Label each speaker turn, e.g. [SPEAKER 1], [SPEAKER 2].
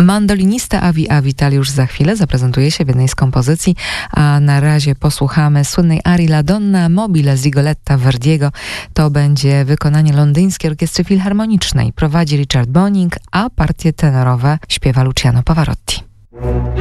[SPEAKER 1] Mandolinista Avi Avital już za chwilę zaprezentuje się w jednej z kompozycji, a na razie posłuchamy słynnej arii La Donna Mobile z Rigoletta Verdiego. To będzie wykonanie Londyńskiej Orkiestry Filharmonicznej. Prowadzi Richard Bonning, a partie tenorowe śpiewa Luciano Pavarotti.